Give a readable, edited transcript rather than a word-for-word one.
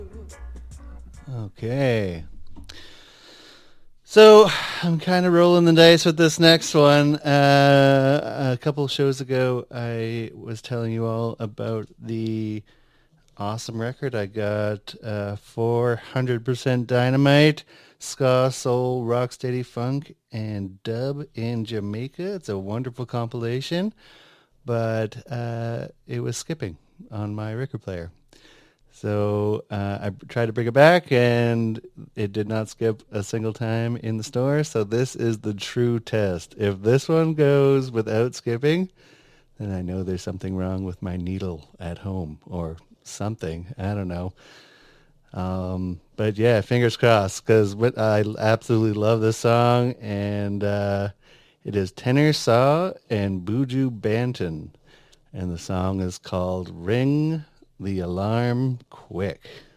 Okay. So I'm kind of rolling the dice with this next one. A couple shows ago, I was telling you all about the awesome record I got, 400% Dynamite, ska, soul, rocksteady funk, and dub in Jamaica. It's a wonderful compilation, but it was skipping on my record player. So I tried to bring it back, and it did not skip a single time in the store. So this is the true test. If this one goes without skipping, then I know there's something wrong with my needle at home or something. I don't know. But yeah, fingers crossed, because I absolutely love this song, and it is Tenor Saw and Buju Banton, and the song is called "Ring the Alarm Quick."